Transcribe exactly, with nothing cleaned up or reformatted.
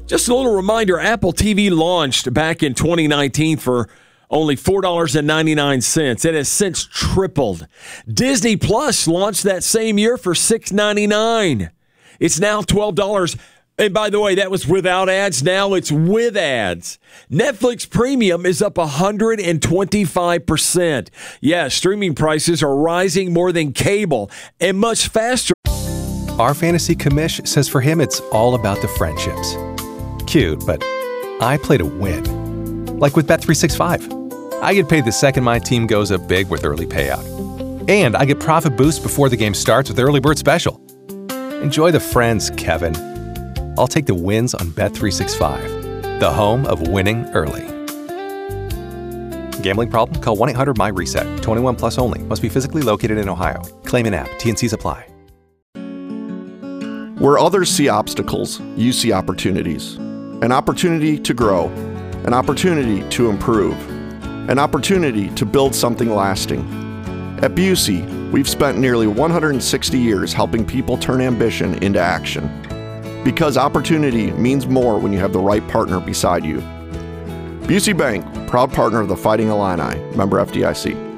Just a little reminder, Apple T V launched back in twenty nineteen for only four dollars and ninety-nine cents. It has since tripled. Disney Plus launched that same year for six dollars and ninety-nine cents. It's now twelve dollars. And by the way, that was without ads. Now it's with ads. Netflix Premium is up one hundred twenty-five percent. Yeah, streaming prices are rising more than cable and much faster. Our fantasy commish says for him it's all about the friendships. Cute, but I play to win. Like with Bet three sixty-five. I get paid the second my team goes up big with early payout. And I get profit boost before the game starts with Early Bird Special. Enjoy the friends, Kevin. I'll take the wins on Bet three sixty-five, the home of winning early. Gambling problem? Call one eight hundred M Y reset. twenty-one plus only. Must be physically located in Ohio. Claim in app. T N Cs apply. Where others see obstacles, you see opportunities. An opportunity to grow. An opportunity to improve. An opportunity to build something lasting. At Busey, we've spent nearly one hundred sixty years helping people turn ambition into action. Because opportunity means more when you have the right partner beside you. Busey Bank, proud partner of the Fighting Illini, member F D I C.